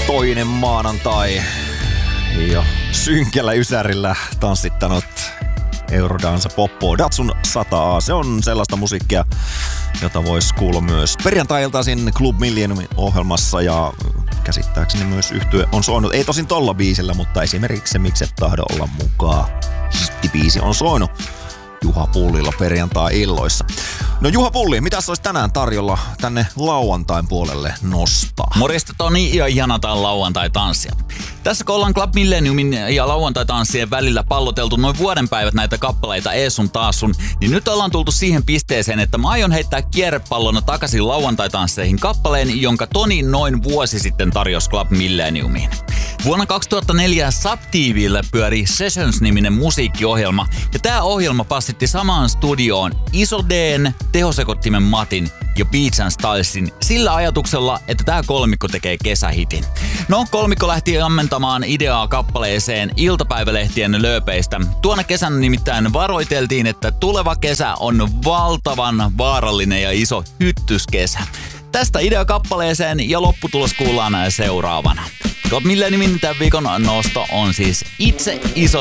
Toinen maanantai ja synkällä ysärillä tanssittanut Eurodance Poppo Datsun 100A. Se on sellaista musiikkia, jota voisi kuulla myös perjantai-iltaisin Club Milleniumin ohjelmassa ja käsittääkseni myös yhtye on soinut. Ei tosin tolla biisillä, mutta esimerkiksi se Mikset tahdo olla mukaan hittibiisi on soinut Juha Pullilla perjantai-illoissa. No Juha Pulli, mitä olisi tänään tarjolla tänne lauantain puolelle nostaa? Morjesta Toni ja ihana tää lauantai-tanssia. Tässä kun ollaan Club Milleniumin ja lauantai-tanssien välillä palloteltu noin vuoden päivät näitä kappaleita ees sun taas sun, niin nyt ollaan tultu siihen pisteeseen, että mä aion heittää kierrepallona takaisin lauantai-tansseihin kappaleen, jonka Toni noin vuosi sitten tarjosi Club Milleniumiin. Vuonna 2004 Sub-TV:llä pyöri Sessions-niminen musiikkiohjelma, ja tää ohjelma passitti samaan studioon Iso D:n, tehosekottimen Matin ja Beats and Stylesin sillä ajatuksella, että tää kolmikko tekee kesähitin. No, kolmikko lähti ammentamaan ideaa kappaleeseen iltapäivälehtien lööpeistä. Tuona kesänä nimittäin varoiteltiin, että tuleva kesä on valtavan vaarallinen ja iso hyttyskesä. Tästä idea kappaleeseen ja lopputulos kuullaan seuraavana. Club Milleniumin tämän viikon nosto on siis Itse Iso